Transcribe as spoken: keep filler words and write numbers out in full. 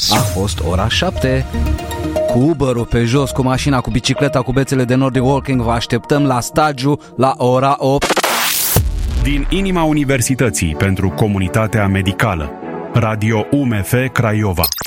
A fost ora șapte. Cu Uber-ul pe jos, cu mașina, cu bicicleta, cu bețele de Nordic Walking, vă așteptăm la stagiu la ora opt. Din inima Universității pentru Comunitatea Medicală, Radio U M F Craiova.